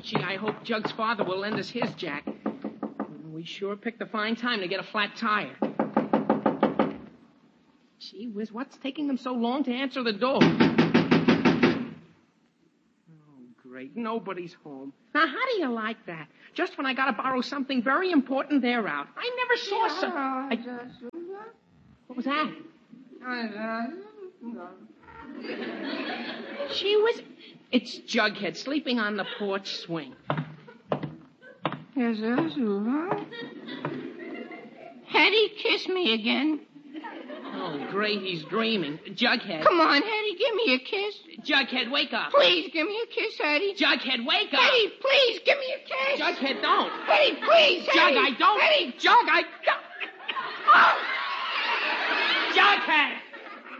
Gee, I hope Jug's father will lend us his jack. We sure picked a fine time to get a flat tire. Gee whiz, what's taking them so long to answer the door? Oh, great. Nobody's home. Now, how do you like that? Just when I gotta borrow something very important, they're out. I never saw What was that? Gee whiz. It's Jughead sleeping on the porch swing. Hetty, kiss me again. Oh, great, he's dreaming. Jughead. Come on, Hetty, give me a kiss. Jughead, wake up. Please, give me a kiss, Hetty. Jughead, wake up. Hetty, please, give me a kiss. Jughead, don't. Hetty, please, Hetty. Jug, I don't. Hetty. Jug, I... Oh! Jughead!